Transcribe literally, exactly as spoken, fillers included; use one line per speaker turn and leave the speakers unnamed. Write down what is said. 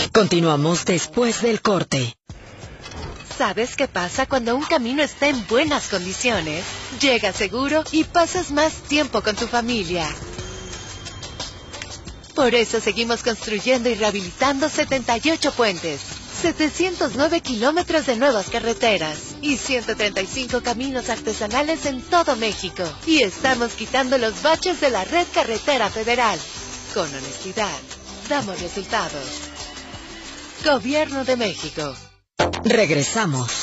Continuamos después del corte.
¿Sabes qué pasa cuando un camino está en buenas condiciones? Llegas seguro y pasas más tiempo con tu familia. Por eso seguimos construyendo y rehabilitando setenta y ocho puentes, setecientos nueve kilómetros de nuevas carreteras y ciento treinta y cinco caminos artesanales en todo México. Y estamos quitando los baches de la red carretera federal. Con honestidad, damos resultados. Gobierno de México.
Regresamos.